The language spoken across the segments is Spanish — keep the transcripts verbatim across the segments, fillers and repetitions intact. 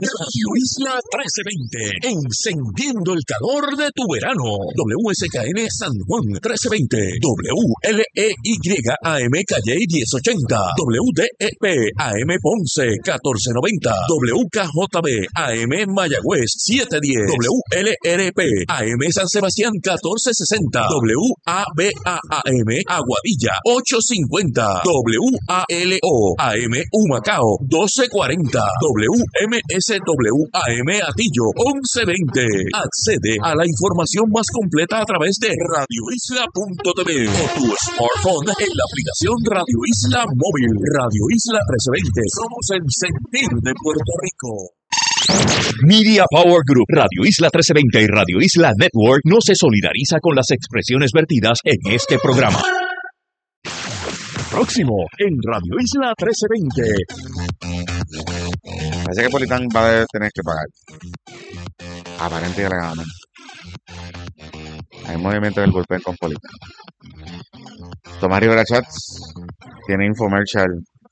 Radio Isla trece veinte, encendiendo el calor de tu verano. W S K N San Juan trece veinte, W L E Y A M Calle diez ochenta, W D E P A M Ponce catorce noventa, W K J B A M Mayagüez siete diez, W L R P A M San Sebastián catorce sesenta, W A B A A M Aguadilla ocho cincuenta, W A L O A M Humacao doce cuarenta, W M S W A M Atillo once veinte. Accede a la información más completa a través de radio isla punto t v o tu smartphone en la aplicación Radio Isla Móvil. Radio Isla trece veinte. Somos el sentir de Puerto Rico. Media Power Group, Radio Isla trece veinte y Radio Isla Network no se solidariza con las expresiones vertidas en este programa. Próximo en Radio Isla trece veinte. Parece que Politán va a tener que pagar. Aparente y alegadamente. Hay movimiento del bullpen con Politán. Tomás Rivera Chats tiene infomercial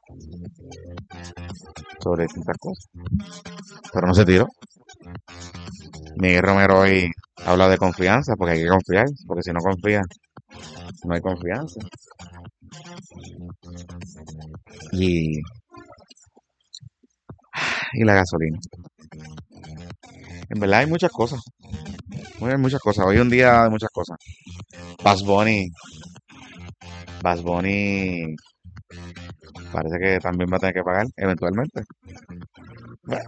sobre distintas cosas, pero no se tiró. Miguel Romero hoy habla de confianza, porque hay que confiar, porque si no confía, no hay confianza. Y, y la gasolina. En verdad hay muchas cosas. Hay muchas cosas. Hoy es un día de muchas cosas. Bad Bunny. Bad Bunny parece que también va a tener que pagar eventualmente. Bueno.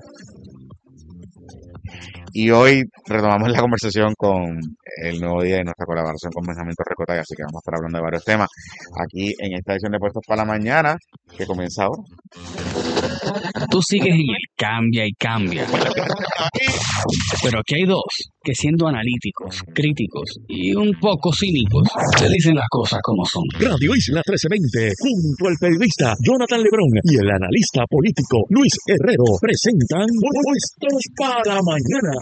Y hoy retomamos la conversación con el Nuevo Día y nuestra colaboración con Benjamín Torrecotay, así que vamos a estar hablando de varios temas aquí en esta edición de Puestos para la Mañana, que comienza ahora. Tú sigues en el cambia y cambia. Pero aquí hay dos que, siendo analíticos, críticos y un poco cínicos, te dicen las cosas como son. Radio Isla trece veinte, junto al periodista Jonathan Lebrón y el analista político Luis Herrero, presentan Puestos para la Mañana.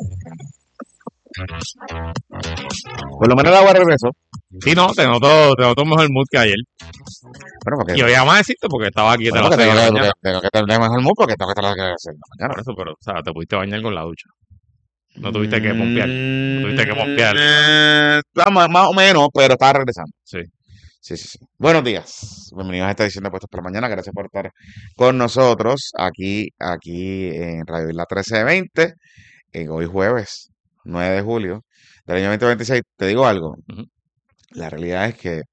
Por lo menos el agua regresó. Sí, no, te noto, te noto mejor mood que ayer. Bueno, porque, y hoy vamos a decirte porque estaba aquí bueno, de la tengo, seis de la que, mañana. tengo que tener mejor mood porque tengo que estar a las seis de la mañana. Por eso, pero, o sea, te pudiste bañar con la ducha. No tuviste que pompear. No tuviste que pompear. Eh, más, más o menos, pero estaba regresando. Sí. Sí, sí, sí. Buenos días. Bienvenidos a esta edición de Puestos por la Mañana. Gracias por estar con nosotros aquí, aquí en Radio Isla trece veinte. En hoy jueves, nueve de julio del año veinte veintiséis. Te digo algo. Uh-huh. La realidad es que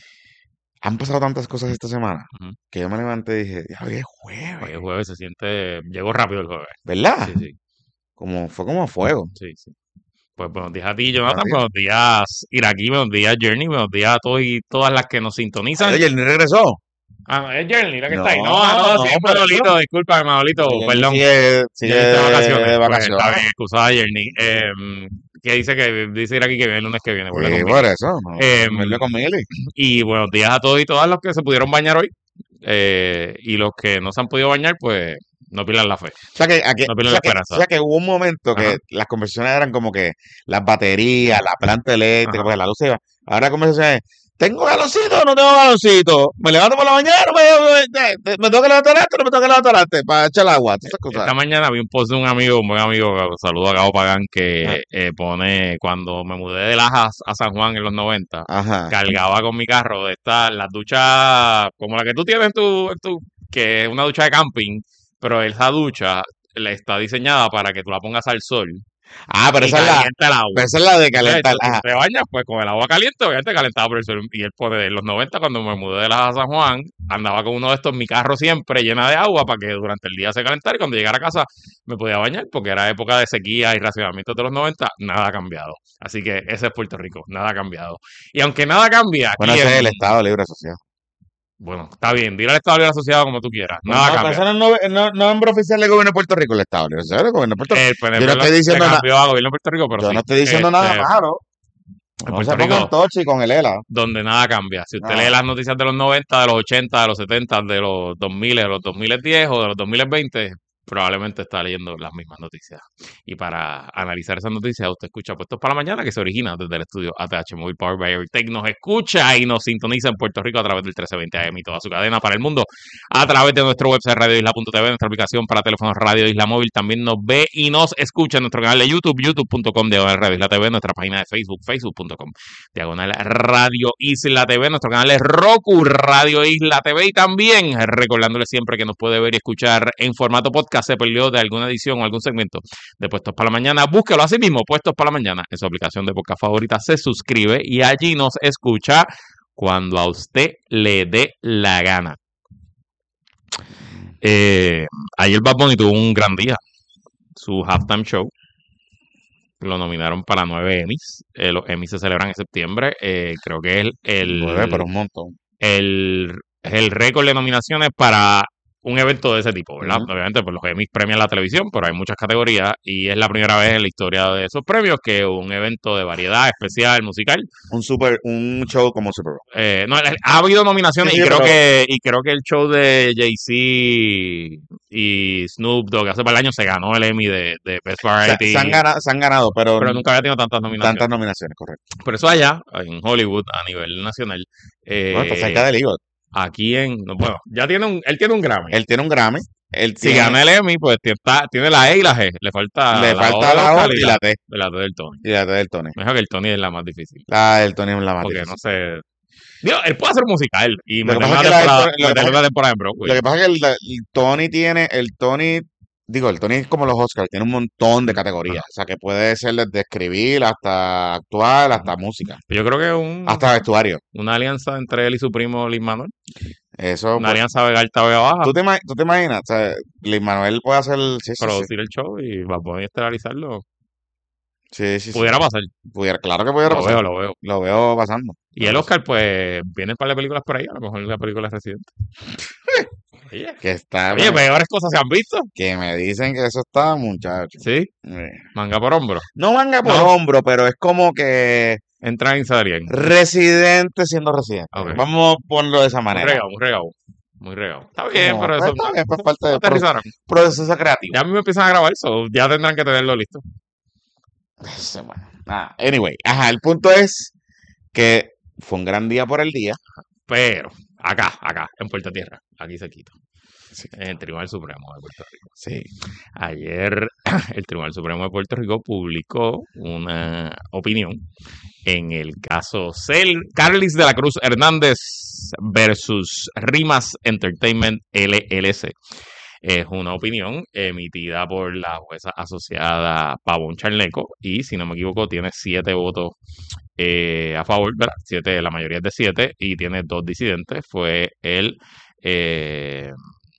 han pasado tantas cosas esta semana Uh-huh. que yo me levanté y dije, ya hoy es jueves. Hoy es jueves, se siente... Llegó rápido el jueves. ¿Verdad? Sí, sí. Como, fue como a fuego. Sí, sí. Pues buenos días a ti, Jonathan. Buenos días, Iraquí. Buenos días, Journey. Buenos días a todos y todas las que nos sintonizan. Oye, ¿ni regresó? Ah, no, es Journey la que No, está ahí. No, no, no, sí, es pero Manolito. Disculpa, Manolito. Oye, Perdón. Sigue, sigue Journey está de vacaciones. de Pues, vacaciones. está bien, excusada, Journey. Eh, que dice que dice Iraquí que viene el lunes que viene. vuelve Sí, conmigo. por eso. No, Eh, vuelve con Mili. Y buenos días a todos y todas los que se pudieron bañar hoy. Eh, y los que no se han podido bañar, pues no pierdan la fe. O sea que, aquí, No o pierdan sea la que, esperanza. o sea que hubo un momento que Ajá. las conversaciones eran como que las baterías, la planta eléctrica, Ajá. pues la luz se iba. Ahora la conversación es, ¿tengo galoncito o no tengo galoncito? ¿Me levanto por la mañana? ¿Me, me, me tengo que levantar antes o no me tengo que levantar antes para echar el agua? Todas esas cosas. Esta mañana vi un post de un amigo, un buen amigo, saludo a Gabo Pagán, que Ajá. eh, pone, cuando me mudé de Lajas a San Juan en los noventa, Ajá. cargaba con mi carro de estas, las duchas como la que tú tienes en tu, en tu, que es una ducha de camping, pero esa ducha le está diseñada para que tú la pongas al sol Ah, pero y esa es la, caliente el agua. pero esa es la de Entonces, calentar. tú Ajá. te bañas pues con el agua caliente, obviamente calentado por el sol. Y él pone, en los noventa, cuando me mudé de Lajas a San Juan, andaba con uno de estos en mi carro siempre llena de agua para que durante el día se calentara y cuando llegara a casa me podía bañar porque era época de sequía y racionamiento de los noventa, nada ha cambiado. Así que ese es Puerto Rico, nada ha cambiado. Y aunque nada cambia, aquí Bueno, ese en- es el Estado Libre Asociado. bueno, está bien, dile al Estado Libre Asociado como tú quieras, Bueno, nada no, cambia. pero eso no, es no, no es nombre oficial del gobierno de Puerto Rico, el Estado Libre Asociado del gobierno de Puerto Rico. El P N P Yo no lo- estoy diciendo le nada. cambió a gobierno de Puerto Rico, pero Yo sí, no estoy diciendo nada este, malo. en No Puerto se pongan Rico, Tochi con el E L A. donde nada cambia. Si usted Ah. lee las noticias de los noventa, de los ochenta, de los setenta, de los dos mil, de los dos mil diez o de los dos mil veinte, probablemente está leyendo las mismas noticias. Y para analizar esas noticias, usted escucha Puestos para la Mañana, que se origina desde el estudio A T H Móvil Power by Everytech. Nos escucha y nos sintoniza en Puerto Rico a través del trece veinte A M y toda su cadena para el mundo a través de nuestro website radio isla punto t v, nuestra aplicación para teléfonos Radio Isla Móvil. También nos ve y nos escucha en nuestro canal de YouTube, youtube punto com diagonal Radio Isla T V, nuestra página de Facebook, facebook punto com diagonal Radio Isla T V, nuestro canal es Roku Radio Isla T V, y también recordándole siempre que nos puede ver y escuchar en formato podcast. Se perdió de alguna edición o algún segmento de Puestos para la Mañana, búsquelo así mismo, Puestos para la Mañana, en su aplicación de podcast favorita, se suscribe y allí nos escucha cuando a usted le dé la gana. Eh, ayer Bad Bunny tuvo un gran día, su halftime show. Lo nominaron para nueve Emmys. Eh, los Emmys se celebran en septiembre. Eh, creo que es el, el, Nueve, pero un montón. el, el récord de nominaciones para un evento de ese tipo, ¿verdad? Ujú. Obviamente, pues los Emmys premian la televisión, pero hay muchas categorías y es la primera vez en la historia de esos premios que un evento de variedad especial, musical, Un super, un show como Super Bowl. eh, no, ha habido nominaciones Sí, y sí, creo pero- que y creo que el show de Jay-Z y Snoop Dogg hace par de años se ganó el Emmy de, de Best Se, Variety, se han ganado, se han ganado, pero, pero nunca había tenido tantas nominaciones. tantas nominaciones, correcto. Por eso allá, en Hollywood, a nivel nacional, eh, Bueno, está cerca del EGOT. aquí en, no, bueno, ya tiene un, él tiene un Grammy. Él tiene un Grammy. Él Si tiene, gana el Emmy, pues tiene, está- tiene la E y la G. Le falta le la falta O del la Oscar O y y la, la T. de la T del Tony. Y la T del Tony. Mejor que el Tony es la más difícil. La del Tony es la más Porque difícil. no sé. Digo, él puede hacer musical y Lo que meterle pasa una es que la del temporada, Tony- lo que meterle pasa- una temporada en Broadway. Lo que pasa es que el, el Tony tiene, el Tony, digo, el Tony es como los Oscars, tiene un montón de categorías. O sea, que puede ser desde escribir hasta actuar, hasta música, Yo creo que un, hasta vestuario. una alianza entre él y su primo Lin Manuel. Eso, Una pues, alianza Vega Alta, Vega Baja. ¿tú te, ima- tú te imaginas? O sea, Lin Manuel puede hacer, sí, sí, sí, Producir el show y va a poder estelarizarlo. sí, sí, sí. Pudiera pasar. Pudiera- claro que pudiera Lo pasar. veo, lo veo. Lo veo pasando. Y el Oscar, pues, viene un par de películas por ahí. A lo mejor la película es Residente. Oye, Que está, oye, peores cosas se han visto. que me dicen que eso está, muchacho. Sí, Eh, manga por hombro. No manga por No. hombro, pero es como que Entran y salían. residente siendo residente. Ok. Vamos a ponerlo de esa Muy manera. regado, muy regado. Muy regado. Está bien, Como, pero pues, eso está bien, pues falta no de pro- aterrizaron. proceso creativo. Ya a mí me empiezan a grabar eso. Ya tendrán que tenerlo listo. Sí, bueno, nada. Anyway, ajá, el punto es que fue un gran día por el día. Pero, acá, acá, en Puerto Tierra, aquí se quita. Sí. En el Tribunal Supremo de Puerto Rico. Sí. Ayer el Tribunal Supremo de Puerto Rico publicó una opinión en el caso Cel Carlis de la Cruz Hernández versus Rimas Entertainment L L C. Es una opinión emitida por la jueza asociada Pavón Charneco y, si no me equivoco, tiene siete votos eh, a favor, ¿verdad? Siete, la mayoría es de siete y tiene dos disidentes. Fue el, eh,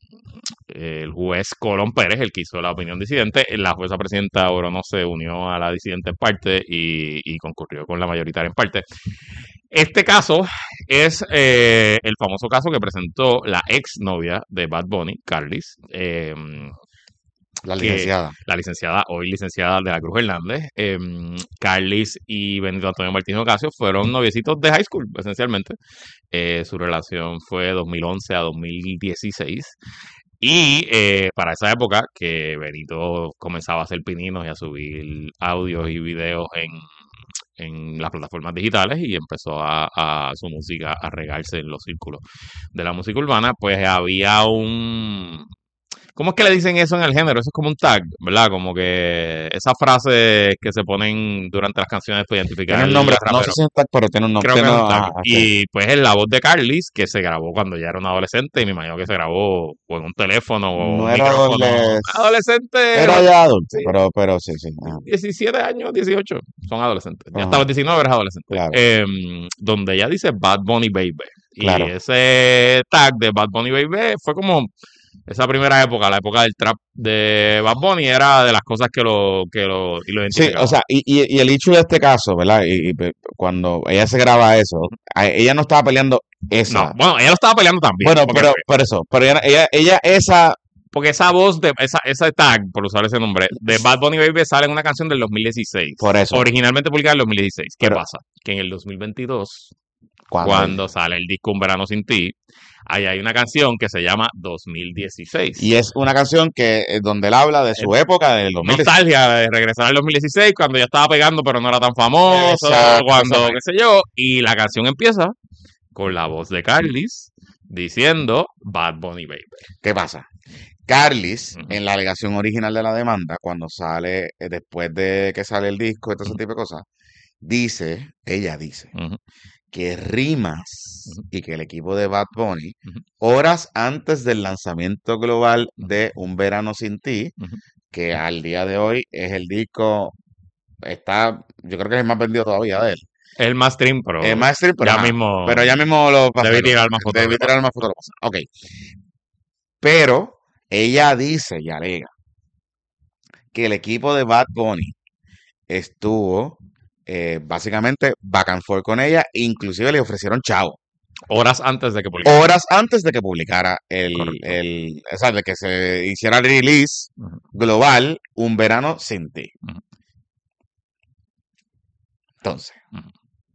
el juez Colón Pérez el que hizo la opinión disidente. La jueza presidenta ahora no se unió a la disidente en parte y, y concurrió con la mayoritaria en parte. Este caso es eh, el famoso caso que presentó la ex novia de Bad Bunny, Carlis, eh, La que- licenciada. la licenciada, hoy licenciada de la Cruz Hernández. Eh, Carlis y Benito Antonio Martínez Ocasio fueron noviecitos de high school, esencialmente. Eh, su relación fue de dos mil once a dos mil dieciséis. Y eh, para esa época que Benito comenzaba a hacer pininos y a subir audios y videos en, en las plataformas digitales y empezó a, a su música a regarse en los círculos de la música urbana, pues había un... ¿Cómo es que le dicen eso en el género? Eso es como un tag, ¿verdad? Como que esas frases que se ponen durante las canciones para identificar Tiene un al nombre, no rapero. sé si es un tag, pero tiene un nombre. Creo que es tiene- un tag. ajá, ok. Y pues es la voz de Carlis, que se grabó cuando ya era un adolescente, y me imagino que se grabó o en un teléfono o No un era micrófono. adoles- Adolescente. Era ya adulto, Sí. pero, pero sí, sí. ajá. diecisiete años, dieciocho, son adolescentes. Ya Ajá. hasta los diecinueve eres adolescente. Claro. Em, donde ella dice Bad Bunny Baby. Y Claro. ese tag de Bad Bunny Baby fue como esa primera época, la época del trap de Bad Bunny, era de las cosas que lo, que lo, y lo Sí, identificaba. o sea, y, y, y el hecho de este caso, ¿verdad? Y, y pe- cuando ella se graba eso, a- ella no estaba peleando esa. no, bueno, ella lo estaba peleando también. bueno, porque, pero por eso, pero ella, ella, ella esa, porque esa voz, de esa, ese tag, por usar ese nombre, de Bad Bunny Baby sale en una canción del dos mil dieciséis. por eso, Originalmente publicada en el dos mil dieciséis. ¿Qué Pero- pasa? Que en el dos mil veintidós, cuando, cuando sale el disco Un Verano Sin Ti, Ahí hay una canción que se llama dos mil dieciséis. Y es una canción que eh, donde él habla de su época, del dos mil dieciséis. Nostalgia de regresar al dos mil dieciséis, cuando ya estaba pegando, pero no era tan famoso, Exacto, cuando, exacto. qué sé yo. Y la canción empieza con la voz de Carlis diciendo Bad Bunny Baby. ¿Qué pasa? Carlis, Ujú. en la alegación original de la demanda, cuando sale, eh, después de que sale el disco y todo ese Ujú. tipo de cosas, dice, ella dice, Ujú, que Rimas Ujú. y que el equipo de Bad Bunny, Ujú. horas antes del lanzamiento global Ujú. de Un Verano Sin Ti, Ujú. que al día de hoy es el disco, está, yo creo que es el más vendido todavía de él. El más stream, pero El más stream, pero, ya ajá, mismo pero ya mismo lo pasé. debí lo- tirar más fotos. Debí tirar más fotos. Lo pasé. Ok. Pero ella dice y alega que el equipo de Bad Bunny estuvo eh, básicamente back and forth con ella, inclusive le ofrecieron chavo. Horas antes de que publicara. Horas antes de que publicara el, Correcto. el, o sea, de que se hiciera el release Ujú. global, Un Verano Sin Ti. Ujú. Entonces, Ujú.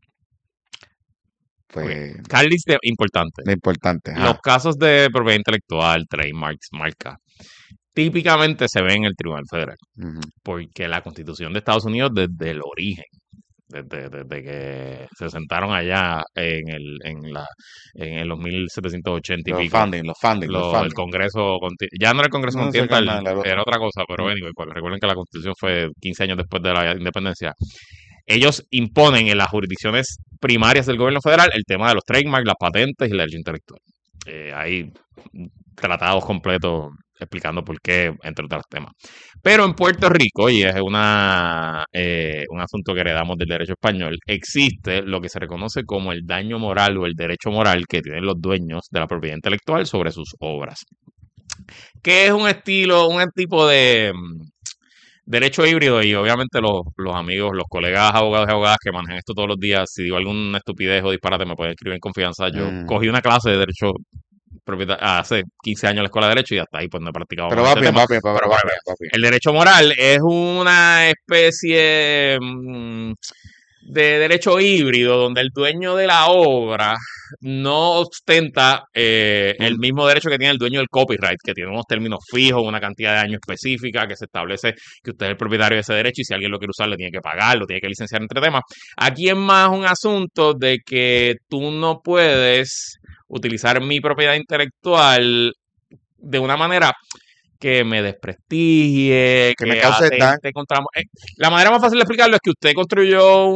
pues, Ok. Carlis, de- importante. lo importante. ajá. Los casos de propiedad intelectual, trademarks, marca, típicamente se ven en el Tribunal Federal, Ujú. porque la Constitución de Estados Unidos desde el origen, desde, desde que se sentaron allá en el en la en, en los mil setecientos ochenta y Los pico, funding, los funding, los lo- el funding. Congreso, conti- ya no era el Congreso No sé qué Continental, nada, la otra. era otra cosa, pero Mm. anyway, pues recuerden que la Constitución fue quince años después de la independencia. Ellos imponen en las jurisdicciones primarias del gobierno federal el tema de los trademarks, las patentes y la derecho intelectual. Eh, hay tratados completos explicando por qué, entre otros temas. Pero en Puerto Rico, y es una, eh, un asunto que heredamos del derecho español, existe lo que se reconoce como el daño moral o el derecho moral que tienen los dueños de la propiedad intelectual sobre sus obras. Que es un estilo, un tipo de mm, derecho híbrido, y obviamente los, los amigos, los colegas abogados y abogadas que manejan esto todos los días, si digo alguna estupidez o disparate me pueden escribir en confianza. Yo Mm. cogí una clase de derecho propieta- hace quince años en la escuela de derecho y hasta ahí pues no he practicado Pero más va este bien, tema. va bien, pero Pero va bueno, bien, va bien. el derecho moral es una especie mm, de derecho híbrido donde el dueño de la obra no ostenta eh, el Mm. mismo derecho que tiene el dueño del copyright, que tiene unos términos fijos, una cantidad de años específica, que se establece que usted es el propietario de ese derecho y si alguien lo quiere usar le tiene que pagar, lo tiene que licenciar entre temas. Aquí es más un asunto de que tú no puedes utilizar mi propiedad intelectual de una manera que me desprestigie, Que me que cause daño. atente contra... eh, la manera más fácil de explicarlo es que usted construyó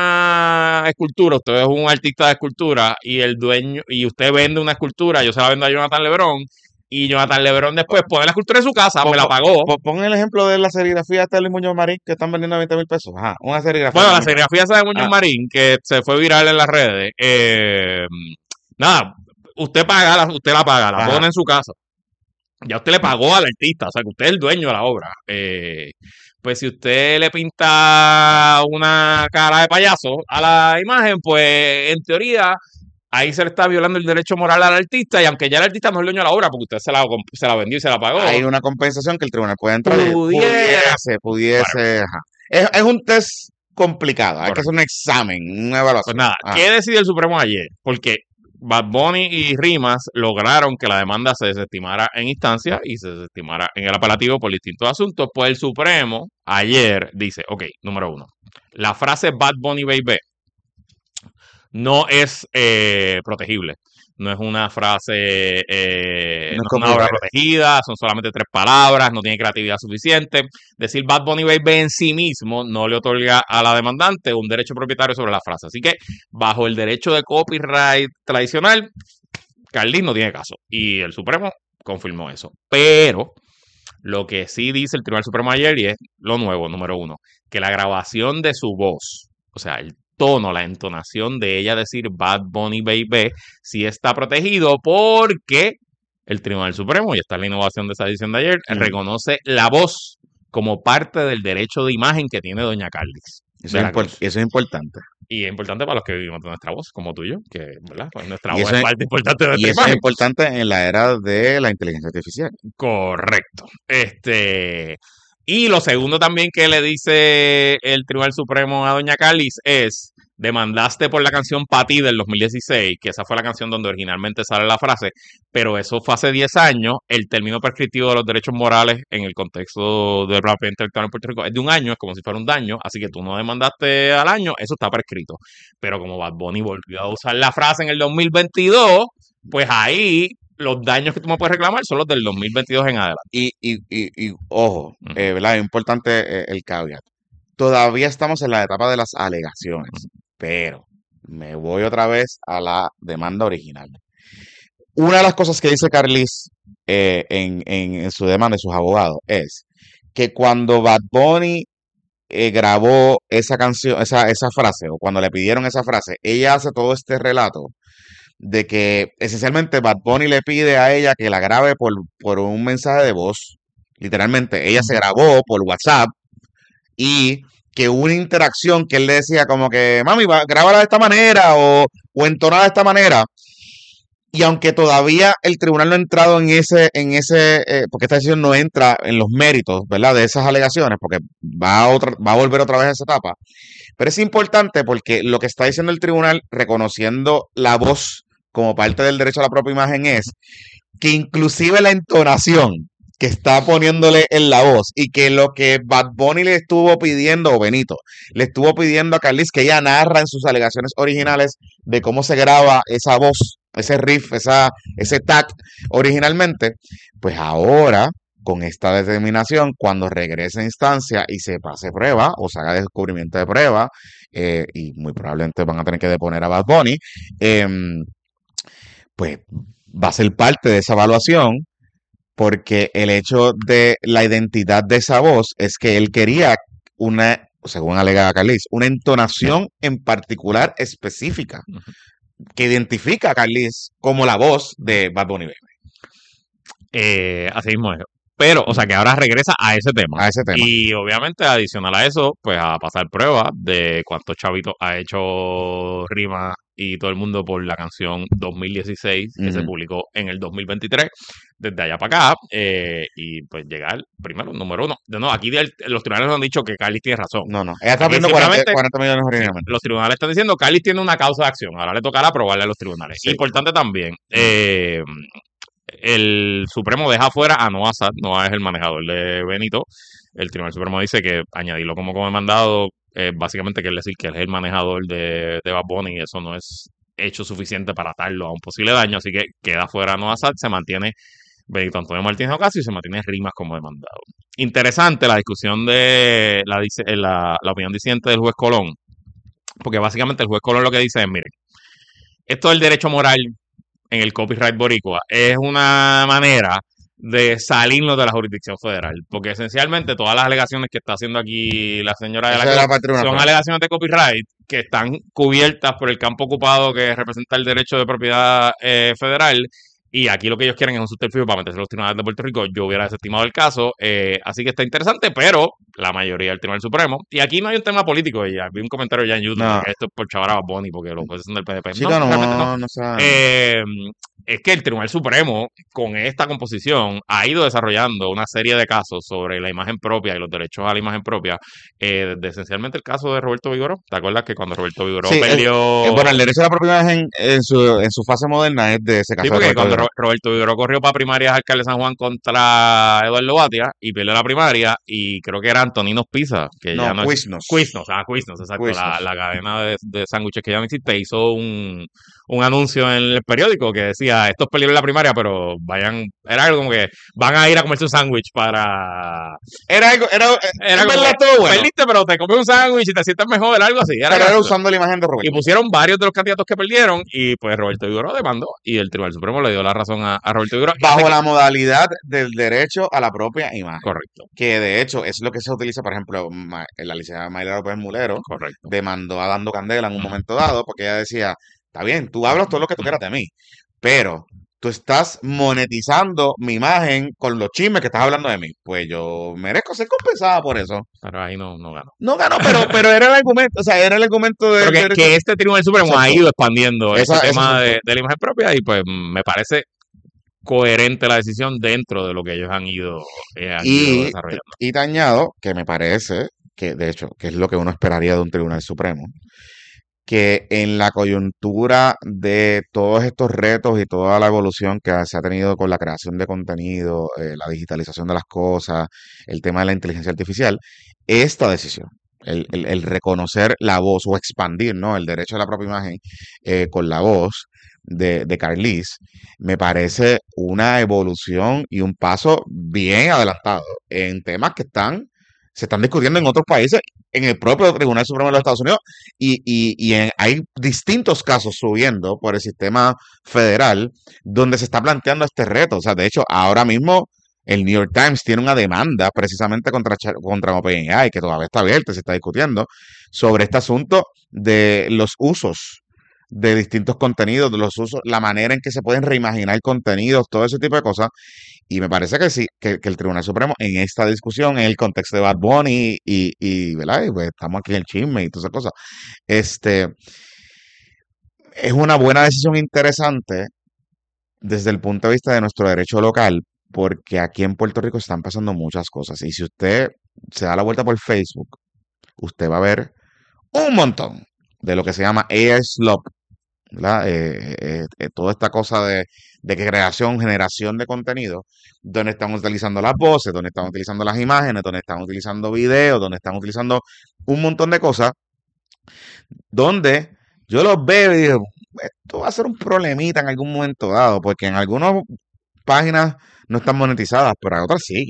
una escultura, usted es un artista de escultura y el dueño, y usted vende una escultura, yo se la vendo a Jonathan Lebrón, y Jonathan Lebrón después pone la escultura en su casa, Po- me la po- pagó. po- Pon el ejemplo de la serigrafía de Luis Muñoz Marín que están vendiendo a veinte mil pesos. Ajá, una serigrafía. Bueno, la de- serigrafía esa de Muñoz Ah. Marín, que se fue viral en las redes, eh, nada, usted paga, la, usted la paga, la Ajá. pone en su casa. Ya usted le pagó al artista, o sea que usted es el dueño de la obra. Eh, pues si usted le pinta una cara de payaso a la imagen, pues en teoría ahí se le está violando el derecho moral al artista, y aunque ya el artista no es el dueño de la obra, porque usted se la, comp- se la vendió y se la pagó. Hay una compensación que el tribunal puede entrar y Pudiera. pudiese, pudiese, ajá. Es, es un test complicado, hay que Correcto. hacer un examen, una Pues evaluación. nada, Ajá. ¿qué decidió el Supremo ayer? Porque Bad Bunny y Rimas lograron que la demanda se desestimara en instancia y se desestimara en el apelativo por distintos asuntos. Pues el Supremo ayer dice, ok, número uno, la frase Bad Bunny Baby no es eh, protegible. No es una frase, eh, No es no es una obra copyright. protegida, son solamente tres palabras, no tiene creatividad suficiente. Decir Bad Bunny Baby en sí mismo no le otorga a la demandante un derecho propietario sobre la frase. Así que, bajo el derecho de copyright tradicional, Carlin no tiene caso. Y el Supremo confirmó eso. Pero lo que sí dice el Tribunal Supremo ayer, y es lo nuevo, número uno, que la grabación de su voz, o sea, el tono, la entonación de ella decir Bad Bunny Baby, sí está protegido porque el Tribunal Supremo, y esta es la innovación de esa edición de ayer, Mm. reconoce la voz como parte del derecho de imagen que tiene doña Carlis. Eso, de es la impor- Cruz. eso es importante. Y es importante para los que vivimos de nuestra voz, como tú y yo, que ¿verdad? Pues nuestra Y voz eso es es- parte importante de Y nuestra eso es imagen. importante en la era de la inteligencia artificial. Correcto. Este, y lo segundo también que le dice el Tribunal Supremo a doña Carlis es demandaste por la canción Pa' Ti del dos mil dieciséis, que esa fue la canción donde originalmente sale la frase, pero eso fue hace diez años, el término prescriptivo de los derechos morales en el contexto de la propiedad intelectual en Puerto Rico es de un año, es como si fuera un daño, así que tú no demandaste al año, eso está prescrito. Pero como Bad Bunny volvió a usar la frase en el dos mil veintidós, pues ahí los daños que tú me puedes reclamar son los del dos mil veintidós en adelante. Y, y, y, y ojo, Ujú. eh, ¿verdad? Es importante eh, el caveat. Todavía estamos en la etapa de las alegaciones, pero me voy otra vez a la demanda original. Una de las cosas que dice Carlis eh, en, en, en su demanda de sus abogados es que cuando Bad Bunny eh, grabó esa canción, esa, esa frase, o cuando le pidieron esa frase, ella hace todo este relato de que esencialmente Bad Bunny le pide a ella que la grabe por, por un mensaje de voz. Literalmente, ella se grabó por WhatsApp y que hubo una interacción que él le decía como que, mami, va, grábala de esta manera o, o entonada de esta manera. Y aunque todavía el tribunal no ha entrado en ese, en ese, eh, porque esta decisión no entra en los méritos, ¿verdad? De esas alegaciones, porque va a otra, va a volver otra vez a esa etapa. Pero es importante porque lo que está diciendo el tribunal, reconociendo la voz como parte del derecho a la propia imagen, es que inclusive la entonación que está poniéndole en la voz y que lo que Bad Bunny le estuvo pidiendo, o Benito, le estuvo pidiendo a Carlis que ella narra en sus alegaciones originales de cómo se graba esa voz, ese riff, esa, ese tag originalmente, pues ahora, con esta determinación, cuando regrese a instancia y se pase prueba o se haga descubrimiento de prueba, eh, y muy probablemente van a tener que deponer a Bad Bunny, eh, pues va a ser parte de esa evaluación, porque el hecho de la identidad de esa voz es que él quería una, según alega Carlis, una entonación en particular específica que identifica a Carlis como la voz de Bad Bunny Baby. Eh, así mismo es. Pero, o sea, que ahora regresa a ese tema. A ese tema. Y obviamente, adicional a eso, pues a pasar pruebas de cuántos chavitos ha hecho Rima y todo el mundo por la canción dos mil dieciséis, que se Ujú. publicó en el dos mil veintitrés, desde allá para acá, eh, y pues llegar primero, número uno. De nuevo, aquí de- los tribunales nos han dicho que Carlis tiene razón. No, no. Ella está Aquí pidiendo cuarenta, simplemente- cuarenta millones Sí, originalmente. los tribunales están diciendo que Carlis tiene una causa de acción. Ahora le tocará aprobarle a los tribunales. Sí. Importante también, eh, el Supremo deja fuera a Noah Sad. Noah es el manejador de Benito. El Tribunal Supremo dice que añadirlo como como mandado eh, básicamente quiere decir que él es el manejador de, de Bad Bunny y eso no es hecho suficiente para atarlo a un posible daño, así que queda fuera Noah Sad, se mantiene Benito Antonio Martínez Ocasio y se mantiene Rimas como demandado. Interesante la discusión de la, dice- eh, la, la opinión disidente del juez Colón, porque básicamente el juez Colón lo que dice es, miren, esto del derecho moral en el copyright boricua es una manera de salirnos de la jurisdicción federal, porque esencialmente todas las alegaciones que está haciendo aquí la señora de la Esa era Cruz para el tribunal son federal. alegaciones de copyright que están cubiertas por el campo ocupado que representa el derecho de propiedad eh, federal. Y aquí lo que ellos quieren es un subterfugio para meterse a los tribunales de Puerto Rico. Yo hubiera desestimado el caso. eh, así que está interesante, pero la mayoría del Tribunal Supremo. Y aquí no hay un tema político. Ya vi un comentario ya en YouTube No. de que esto es por chavar a Bad Bunny porque los jueces son del P D P. Chico, no, realmente no, no sea- eh, es que el Tribunal Supremo, con esta composición, ha ido desarrollando una serie de casos sobre la imagen propia y los derechos a la imagen propia, eh, desde esencialmente el caso de Roberto Vigoró. ¿Te acuerdas que cuando Roberto Vigoró Sí, es- perdió... Eh, bueno, el derecho a la propiedad en, en, su, en su fase moderna es de ese Sí, caso de porque Roberto cuando Vigoró. Ro- Roberto Vigoró corrió para primarias alcalde de San Juan contra Eduardo Batia y perdió la primaria y creo que era Antonino Pizza, que ya No, no es... Quiznos. Quiznos, ah, Quiznos, exacto, Quiznos. La, la cadena de, de sándwiches que ya no existe, hizo un, un anuncio en el periódico que decía, esto es peligro en la primaria, pero vayan, era algo como que van a ir a comerse un sándwich para... Era algo, era, Era en como verdad que todo bueno. perdiste, pero te comes un sándwich y te sientes mejor, algo así. Era Pero era gracioso. usando la imagen de Roberto. Y pusieron varios de los candidatos que perdieron y pues Roberto Vigoró demandó y el Tribunal Supremo le dio la razón a, a Roberto Vigoró. Y hace Bajo que- la modalidad del derecho a la propia imagen. Correcto, Que de hecho es lo que se utiliza, por ejemplo, Ma- la licenciada Mayra López Mulero correcto. demandó a Dando Candela en un Ujú. momento dado porque ella decía, está bien, tú hablas todo lo que tú quieras de mí, pero tú estás monetizando mi imagen con los chismes que estás hablando de mí. Pues yo merezco ser compensada por eso. Pero ahí no, no ganó. No ganó, pero, pero era el argumento, o sea, era el argumento de... Pero que, de- que este Tribunal Supremo ha Exacto. ido expandiendo Esa- ese ese tema es un de, de la imagen propia y pues mm, me parece coherente la decisión dentro de lo que ellos han ido, eh, han ido Y, desarrollando. y te añado que me parece que, de hecho, que es lo que uno esperaría de un tribunal supremo, que en la coyuntura de todos estos retos y toda la evolución que se ha tenido con la creación de contenido, eh, la digitalización de las cosas, el tema de la inteligencia artificial, esta decisión, el, el- el reconocer la voz o expandir, ¿no? El derecho a la propia imagen eh, con la voz de, de Carlice, me parece una evolución y un paso bien adelantado en temas que están, se están discutiendo en otros países, en el propio Tribunal Supremo de los Estados Unidos, y, y, y en- hay distintos casos subiendo por el sistema federal donde se está planteando este reto. O sea, de hecho, ahora mismo el New York Times tiene una demanda precisamente contra, Cha- contra OpenAI, que todavía está abierta, se está discutiendo, sobre este asunto de los usos de distintos contenidos, de los usos, la manera en que se pueden reimaginar contenidos, todo ese tipo de cosas. Y me parece que sí, que, que el Tribunal Supremo en esta discusión, en el contexto de Bad Bunny y, y, ¿verdad? Y, pues, estamos aquí en el chisme y todas esas cosas, este, es una buena decisión interesante desde el punto de vista de nuestro derecho local, porque aquí en Puerto Rico están pasando muchas cosas. Y si usted se da la vuelta por Facebook, usted va a ver un montón de lo que se llama Airslop, ¿verdad? Eh, eh, eh, toda esta cosa de, de creación, generación de contenido, donde están utilizando las voces, donde están utilizando las imágenes, donde están utilizando videos, donde están utilizando un montón de cosas, donde yo los veo y digo, esto va a ser un problemita en algún momento dado, porque en algunas páginas no están monetizadas, pero en otras sí.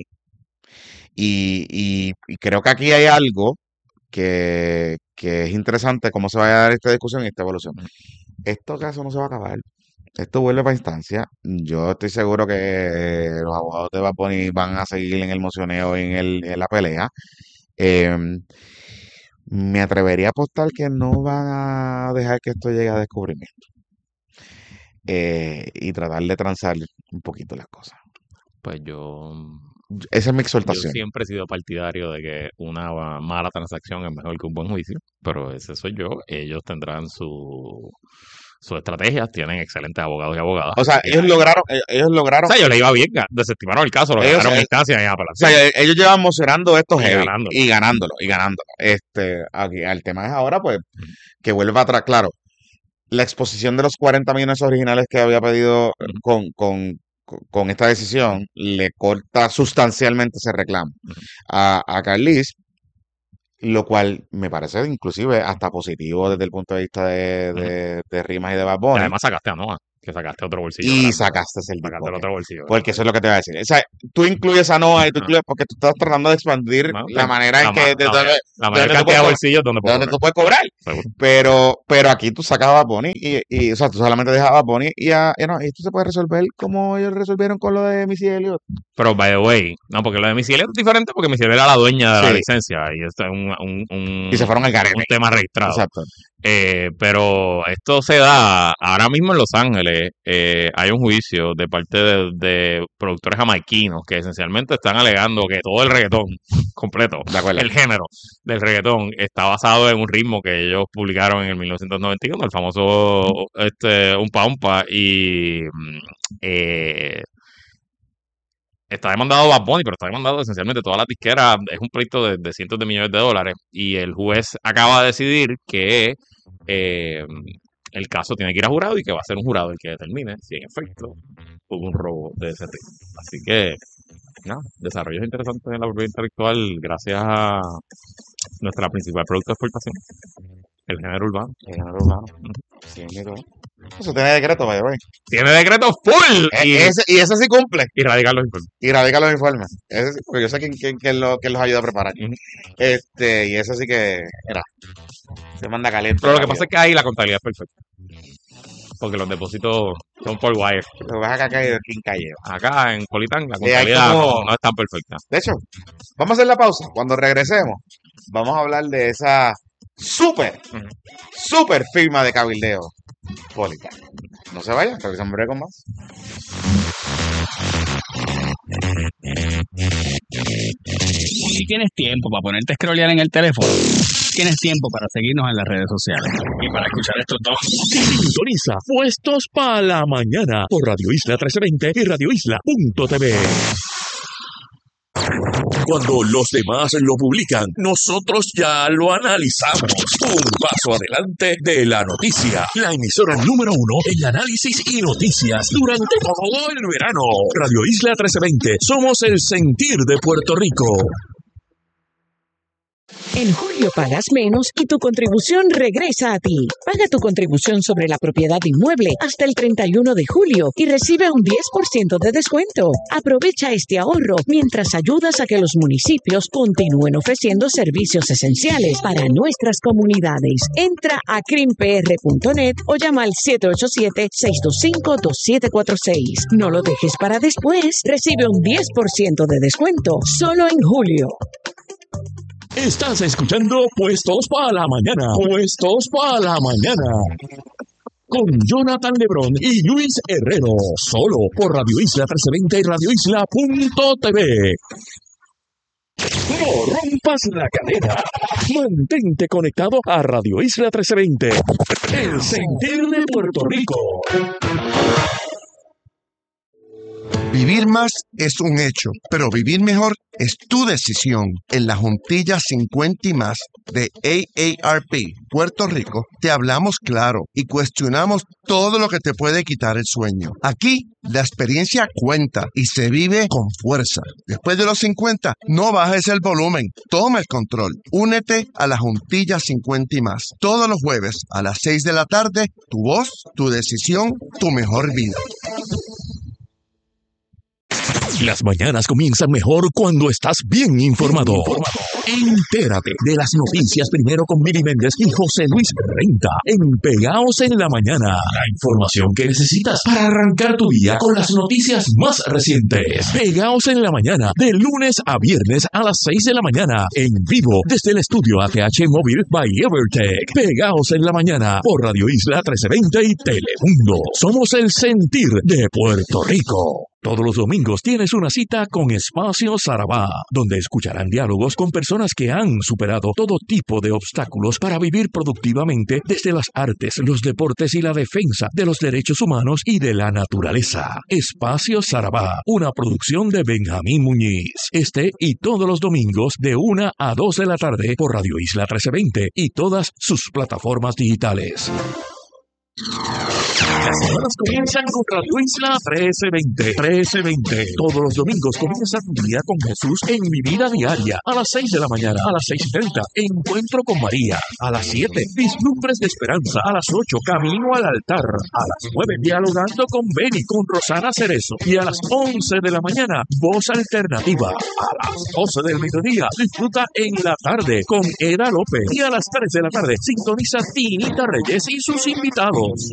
Y, y- y creo que aquí hay algo que, que es interesante cómo se va a dar esta discusión y esta evolución. Esto caso no se va a acabar. Esto vuelve para instancia. Yo estoy seguro que los abogados de Bad Bunny van a seguir en el mocioneo y en, el, en la pelea. Em, Me atrevería a apostar que no van a dejar que esto llegue a descubrimiento eh, y tratar de transar un poquito las cosas. Pues yo, Esa es mi yo exhortación. siempre he sido partidario de que una mala transacción es mejor que un buen juicio, pero ese soy yo. Ellos tendrán su, sus estrategias, tienen excelentes abogados y abogadas. O sea, que ellos hay- lograron, ellos, ellos O lograron, sea, ellos le iba bien, ga- desestimaron el caso, lo ellos, ganaron en eh, instancia y en o apelación sea, ellos llevan mocionando esto y heavy ganándolo. y ganándolo y ganándolo. Este, aquí, el tema es ahora, pues, que vuelva atrás. Claro, la exposición de los cuarenta millones originales que había pedido eh, Ujú, con, con, con con esta decisión le corta sustancialmente ese reclamo ujú. a, a Carlice, lo cual me parece inclusive hasta positivo desde el punto de vista de, Ujú. de, de rimas y de Bad Y Bunny, además sacaste a Noah, que sacaste otro bolsillo y grande, sacaste el sacaste el disco. otro bolsillo Porque eso grande. es lo que te voy a decir. O sea, tú incluyes a Noah y tú Ajá. incluyes porque tú estás tratando de expandir No, la ten- manera en la, ma- que de, la, donde, la de mayor donde tú cantidad puedes, de co- bolsillos donde de puedo donde cobrar, tú puedes cobrar. seguro. Pero, pero aquí tú sacabas a Bunny y, y, o sea, tú solamente dejabas a Bunny y a, y no, esto se puede resolver como ellos resolvieron con lo de Missy Elliott. Pero, by the way, no, porque lo de Missy Elliott es diferente porque Missy Elliott era la dueña de la Sí, licencia y esto es un, un, y se un, fueron al un garete. tema registrado. Exacto. Eh, pero esto se da ahora mismo en Los Ángeles. Eh, hay un juicio de parte de, de productores jamaiquinos que esencialmente están alegando que todo el reggaetón completo, De acuerdo. el género del reggaetón, está basado en un ritmo que ellos publicaron en el mil novecientos noventa y uno, el famoso este, Umpa Umpa, y mm, eh, está demandado Bad Bunny, pero está demandado esencialmente todas las disqueras. Es un pleito de, de cientos de millones de dólares. Y el juez acaba de decidir que eh, el caso tiene que ir a jurado y que va a ser un jurado el que determine si en efecto hubo un robo de ese tipo. Así que, no, desarrollos interesantes en la propiedad intelectual gracias a nuestra principal producto de exportación, el género urbano. El género urbano. Sí, mira. Eso tiene decreto, by the way. Tiene decreto full E- y, ese, y ese sí cumple. y radical los informes. Y radica los informes. Ese sí, porque yo sé quién, quién, quién lo, quién los ayuda a preparar. Ujú. Este, y ese sí que, mira, se manda caliente. Pero lo que rápido. pasa es que ahí la contabilidad es perfecta. Porque los depósitos son por wire. Lo que pasa es que acá hay King Calleo. Acá en Colitán la Y hay contabilidad no, como- no es tan perfecta. De hecho, vamos a hacer la pausa. Cuando regresemos, vamos a hablar de esa súper, Ujú. súper firma de cabildeo Polita. No se vayan, regresamos breve con más. Si tienes tiempo para ponerte a scrollear en el teléfono, tienes tiempo para seguirnos en las redes sociales y para escuchar estos dos. Sintoniza Puestos para la Mañana por Radio Isla trece veinte y Radio Isla punto t v. Cuando los demás lo publican, nosotros ya lo analizamos. Un paso adelante de la noticia. La emisora número uno en análisis y noticias durante todo el verano. Radio Isla trece veinte. Somos el sentir de Puerto Rico. En julio pagas menos y tu contribución regresa a ti. Paga tu contribución sobre la propiedad inmueble hasta el treinta y uno de julio y recibe un diez por ciento de descuento. Aprovecha este ahorro mientras ayudas a que los municipios continúen ofreciendo servicios esenciales para nuestras comunidades. Entra a crim p r punto net o llama al siete ocho siete, seis dos cinco, dos siete cuatro seis. No lo dejes para después. Recibe un diez por ciento de descuento solo en julio. Estás escuchando Puestos para la Mañana. Puestos para la Mañana. Con Jonathan Lebrón y Luis Herrero. Solo por Radio Isla trece veinte y radio isla punto t v. No rompas la cadena. Mantente conectado a Radio Isla trece veinte. El sentir de Puerto Rico. Vivir más es un hecho, pero vivir mejor es tu decisión. En la Juntilla cincuenta y más de A A R P Puerto Rico, te hablamos claro y cuestionamos todo lo que te puede quitar el sueño. Aquí, la experiencia cuenta y se vive con fuerza. Después de los cincuenta, no bajes el volumen, toma el control. Únete a la Juntilla cincuenta y más. Todos los jueves a las seis de la tarde, tu voz, tu decisión, tu mejor vida. Las mañanas comienzan mejor cuando estás bien informado. Entérate de las noticias primero con Miri Méndez y José Luis Renta en Pegaos en la Mañana. La información que necesitas para arrancar tu día con las noticias más recientes. Pegaos en la Mañana, de lunes a viernes a las seis de la mañana, en vivo desde el estudio A T H Móvil by Evertech. Pegaos en la Mañana por Radio Isla trece veinte y Telemundo. Somos el sentir de Puerto Rico. Todos los domingos tienes una cita con Espacio Sarabá, donde escucharán diálogos con personas que han superado todo tipo de obstáculos para vivir productivamente desde las artes, los deportes y la defensa de los derechos humanos y de la naturaleza. Espacio Sarabá, una producción de Benjamín Muñiz. Este y todos los domingos de una a dos de la tarde por Radio Isla trece veinte y todas sus plataformas digitales. Las semanas comienzan con Radio Isla trece veinte. trece veinte. Todos los domingos comienza tu día con Jesús en Mi Vida Diaria. A las seis de la mañana, a las seis y treinta, Encuentro con María. A las siete, Vislumbres de Esperanza. A las ocho, Camino al Altar. A las nueve, Dialogando con Beni, con Rosana Cerezo. Y a las once de la mañana, Voz Alternativa. A las doce del mediodía, disfruta En la Tarde con Eda López. Y a las tres de la tarde, sintoniza Tinita Reyes y sus invitados.